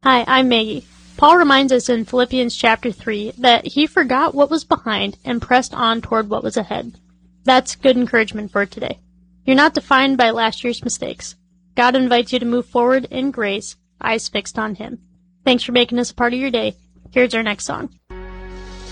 Hi, I'm Maggie. Paul reminds us in Philippians chapter 3 that he forgot what was behind and pressed on toward what was ahead. That's good encouragement for today. You're not defined by last year's mistakes. God invites you to move forward in grace, eyes fixed on Him. Thanks for making us a part of your day. Here's our next song.